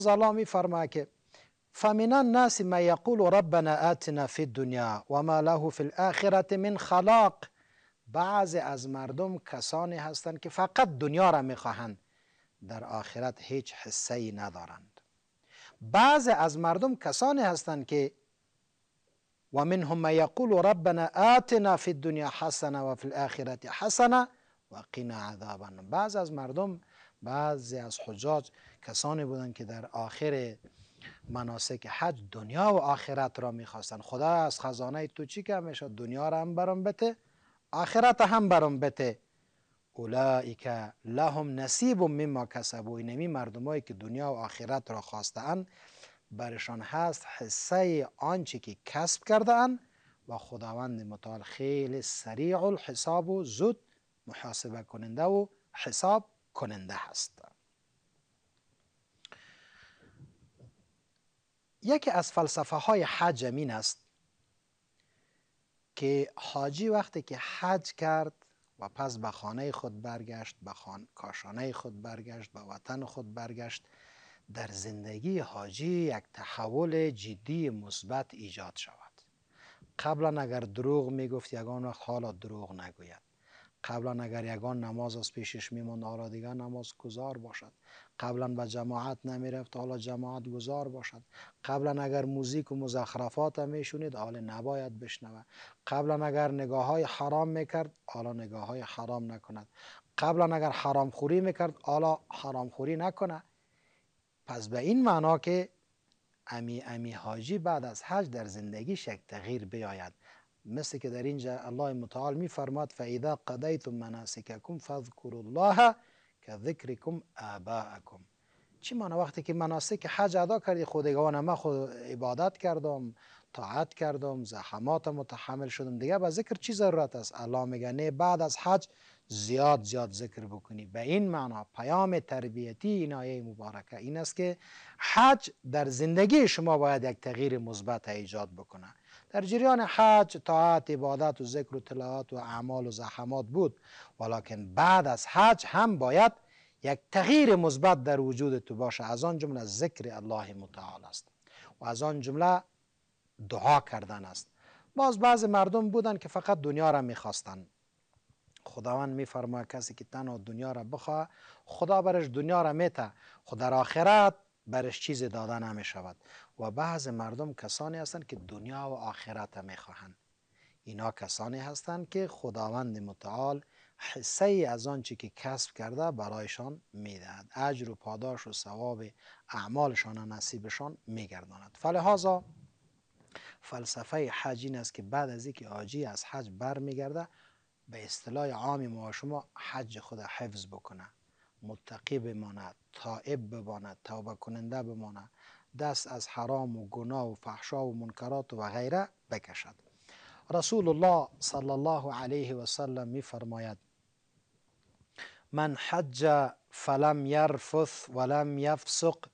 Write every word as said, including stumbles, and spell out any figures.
الله می فرماید که فمن الناس ما یقول ربنا آتنا فی الدنیا و ما له فی الاخره من خلاق. بعضی از مردم کسانی هستند که فقط دنیا را میخواهند، در آخرت هیچ حصه ای ندارند. بعضی از مردم کسانی هستند که و منهم ما یقول ربنا آتنا فی الدنیا حسنه و فی الاخره حسنه و قنا عذاب النار. بعضی از مردم، بعضی از حجاج کسانی بودند که در آخر مناسک حج دنیا و آخرت را میخواستند. خدا از خزانه تو چی که میشه؟ دنیا را هم برام بده، آخرت هم برام بده. اولئک لهم نصیب مما کسبوا. اینمی مردمایی که دنیا و آخرت را خواستند برشان هست حصه آنچه که کسب کرده اند و خداوند متعال خیلی سریع الحساب و زود محاسبه کننده و حساب کننده هست. یکی از فلسفه های حج این است که حاجی وقتی که حج کرد و پس به خانه خود برگشت، به خان... کاشانه خود برگشت، به وطن خود برگشت، در زندگی حاجی یک تحول جدی مثبت ایجاد شود. قبلا اگر دروغ میگفت یگان وقت حالا دروغ نگوید. قبلا اگر یگان نماز از پیشش میموند حالا دیگر نماز گزار باشد. قبلا به جماعت نمیرفت حالا جماعت گزار باشد. قبلا اگر موزیک و مزخرفات میشونید حالا نباید بشنوه. قبلا اگر نگاه های حرام میکرد حالا نگاه های حرام نکند. قبلا اگر حرام خوری میکرد حالا حرام خوری نکنه. پس به این معنا که امی امی حاجی بعد از حج در زندگیش یک تغییر بیاید. مثل که در اینجا الله متعال می فرماد فاذا قضیتم مناسککم فاذکروا الله کذکرکم آباءکم. چی معنی؟ وقتی که مناسک حج ادا کردی خودگان ما خود عبادت کردم، طاعت کردم، زحمات متحمل شدم، دیگه با ذکر چی ضرورت است؟ الله میگه نه، بعد از حج زیاد زیاد ذکر بکنی. به این معنا پیام تربیتی این آیه مبارکه این است که حج در زندگی شما باید یک تغییر مثبت ایجاد بکنه. در جریان حج طاعت، عبادت و ذکر و تلاوت و اعمال و زحمات بود، ولکن بعد از حج هم باید یک تغییر مثبت در وجود تو باشه. از آن جمله ذکر الله متعال است و از آن جمله دعا کردن است. باز بعض مردم بودن که فقط دنیا را میخواستن. خداوند میفرماید کسی که تنها دنیا را بخواه خدا برش دنیا را میته، خود در آخرت برش چیز داده نمی شود. و بعض مردم کسانی هستند که دنیا و آخرت میخواهند. اینا کسانی هستند که خداوند متعال حصه ای از آنچه که کسب کرده برایشان میدهد، اجر و پاداش و ثواب اعمالشان و نصیبشان میگرداند. فلهذا فلسفه حج این است که بعد از اینکه حاجی از حج برمیگرده به اصطلاح عام ما شما حج خود حفظ بکنه، متقی بماند، تائب بماند، توبه کننده بماند، دست از حرام و گناه و فحشا و منکرات و غیره بکشد. رسول الله صلی الله علیه و سلم می فرماید من حج فلم یرفث ولم یفسق